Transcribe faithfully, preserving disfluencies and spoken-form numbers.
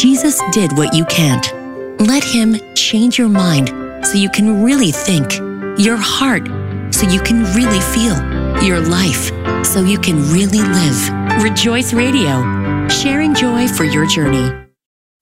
Jesus did what you can't. Let Him change your mind so you can really think, your heart so you can really feel, your life so you can really live. Rejoice Radio, sharing joy for your journey.